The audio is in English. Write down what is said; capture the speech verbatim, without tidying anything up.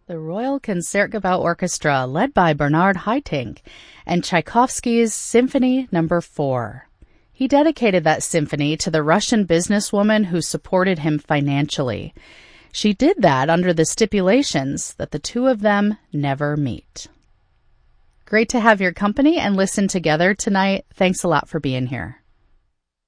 the Royal Concertgebouw Orchestra, led by Bernard Haitink, and Tchaikovsky's Symphony Number four. He dedicated that symphony to the Russian businesswoman who supported him financially. She did that under the stipulations that the two of them never meet. Great to have your company and listen together tonight. Thanks a lot for being here.